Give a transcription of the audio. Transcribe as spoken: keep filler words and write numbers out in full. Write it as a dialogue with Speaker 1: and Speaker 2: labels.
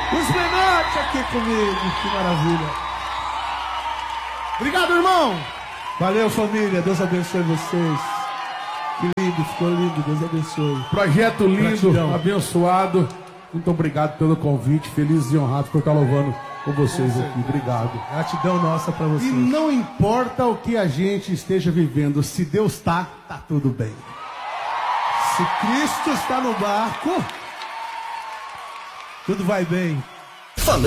Speaker 1: Os Menotti aqui comigo, que maravilha.
Speaker 2: Obrigado, irmão.
Speaker 1: Valeu, família, Deus abençoe vocês. Que lindo, ficou lindo, Deus abençoe.
Speaker 2: Projeto lindo,
Speaker 1: Gratidão.
Speaker 2: abençoado. Muito obrigado pelo convite, feliz e honrado por estar louvando com vocês aqui. Obrigado.
Speaker 1: Gratidão nossa pra vocês.
Speaker 2: E não importa o que a gente esteja vivendo, se Deus está, tá tudo bem.
Speaker 1: Se Cristo está no barco, tudo vai bem.